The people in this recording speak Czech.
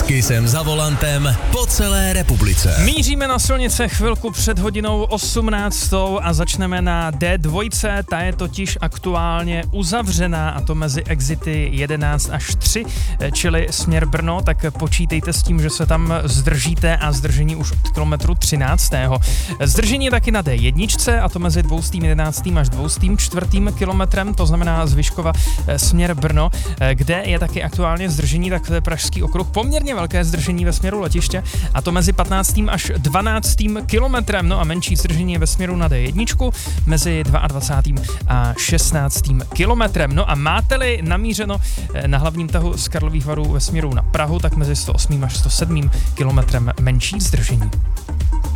Kissem za volantem po celé republice. Míříme na silnice chvilku před hodinou 18. a začneme na D2, ta je totiž aktuálně uzavřená, a to mezi exity 11 až 3, čili směr Brno, tak počítejte s tím, že se tam zdržíte a zdržení už od kilometru 13. Zdržení je taky na D1, a to mezi 211. až 204. kilometrem, to znamená z Vyškova směr Brno, kde je taky aktuálně zdržení, tak to je Pražský okruh, poměrně velké zdržení ve směru letiště, a to mezi 15. až 12. kilometrem, no a menší zdržení je ve směru na D1 mezi 22. a 16. kilometrem. No a máte-li namířeno na hlavním tahu z Karlových Varů ve směru na Prahu, tak mezi 108. až 107. kilometrem menší zdržení.